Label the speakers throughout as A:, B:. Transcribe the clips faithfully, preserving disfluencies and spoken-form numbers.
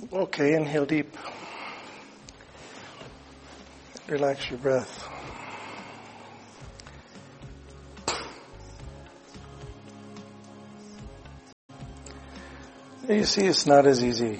A: Okay, inhale deep. Relax your breath. You see, it's not as easy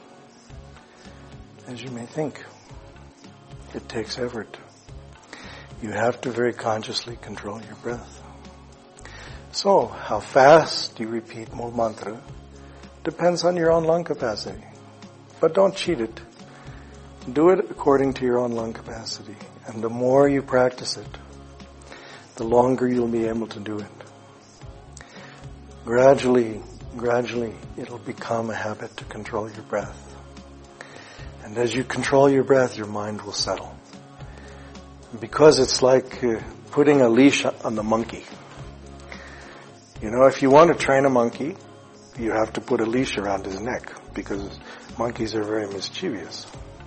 A: as you may think. It takes effort. You have to very consciously control your breath. So, how fast you repeat Mool Mantra depends on your own lung capacity. But don't cheat it. Do it according to your own lung capacity. And the more you practice it, the longer you'll be able to do it. Gradually, gradually, it'll become a habit to control your breath. And as you control your breath, your mind will settle. Because it's like uh, putting a leash on the monkey. You know, if you want to train a monkey, you have to put a leash around his neck, because monkeys are very mischievous.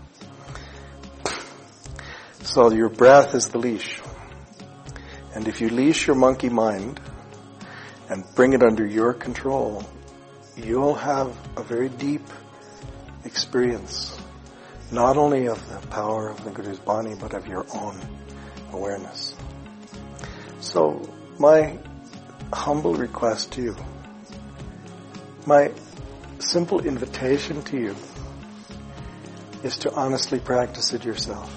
A: So your breath is the leash. And if you leash your monkey mind and bring it under your control, you'll have a very deep experience, not only of the power of the Guru's Bani, but of your own awareness. So my humble request to you, my simple invitation to you, is to honestly practice it yourself.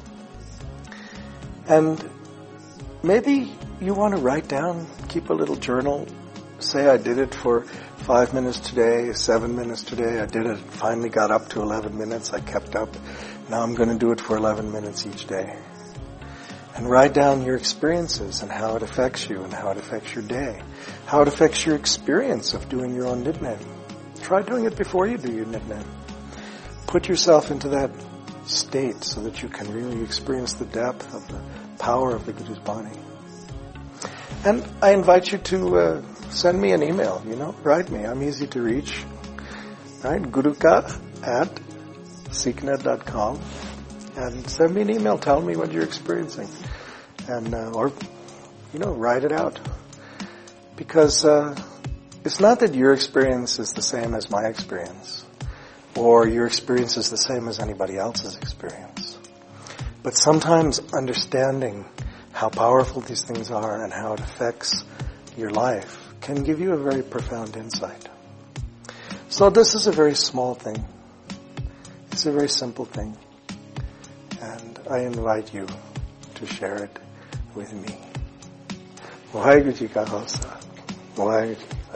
A: And maybe you want to write down, keep a little journal, say I did it for five minutes today, seven minutes today, I did it, finally got up to eleven minutes, I kept up, now I'm going to do it for eleven minutes each day. And write down your experiences and how it affects you and how it affects your day, how it affects your experience of doing your own nidnem. Try doing it before you do your nidnem. Put yourself into that state so that you can really experience the depth of the power of the Guru's Bani. And I invite you to uh, send me an email, you know, write me. I'm easy to reach. Right? Guruka at seeknet dot com. And send me an email, tell me what you're experiencing. And, uh, or, you know, write it out. Because, uh, it's not that your experience is the same as my experience, or your experience is the same as anybody else's experience. But sometimes understanding how powerful these things are and how it affects your life can give you a very profound insight. So this is a very small thing. It's a very simple thing. And I invite you to share it with me. Waheguru Ji Ka Khalsa. Waheguru Ji Ki Fateh.